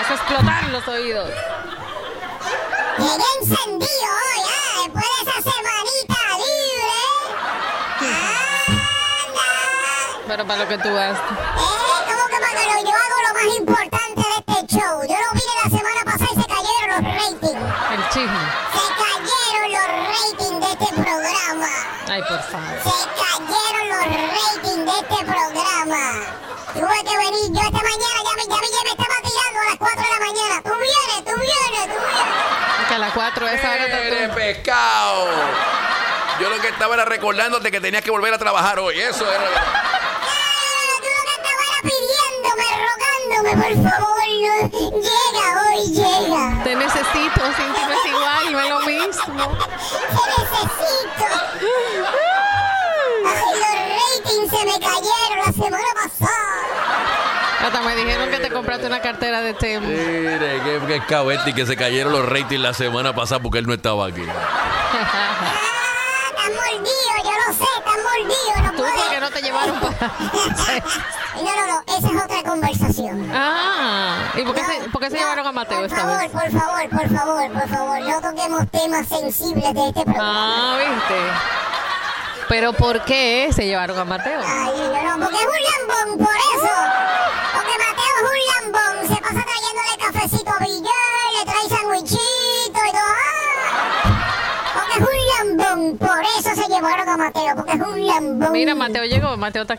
hace explotar los oídos. Llegué encendido hoy, después de esa semanita libre. Anda. Pero para lo que tú haces. ¿Cómo que para que yo hago lo más importante de este show? Yo lo vine la semana pasada y se cayeron los ratings. El chisme. Se cayeron los ratings de este programa. Ay, por favor. Se cayeron los ratings de este programa. Tuve que venir yo esta mañana, ya me estaba tirando a las 4 de la mañana. Tú vienes. Que a las 4 esa hora ¡Eres pescado! Yo lo que estaba era recordándote que tenías que volver a trabajar hoy. Eso era. Tú lo que estabas era pidiéndome, rogándome, por favor, llega. Te necesito, Cinti, no es igual, no es lo mismo. Te necesito. Ay, los ratings se me cayeron la semana pasada. Hasta me dijeron que te compraste una cartera de Temu. Mire, qué pescado que se cayeron los ratings la semana pasada porque él no estaba aquí. Están mordidos, yo lo sé, están mordidos. No ¿Tú puedes. por qué no te llevaron para...? No, esa es otra conversación. ¿Y por qué se llevaron a Mateo esta vez? Por favor, no toquemos temas sensibles de este programa. ¿Viste? ¿Pero por qué se llevaron a Mateo? Ay, no, porque es un lambón, por eso. Porque Mateo es un lambón, se pasa trayéndole cafecito a Villar, le trae sandwichito y todo. Porque es un lambón, por eso se llevaron a Mateo, porque es un lambón. Mira, Mateo llegó, Mateo está aquí.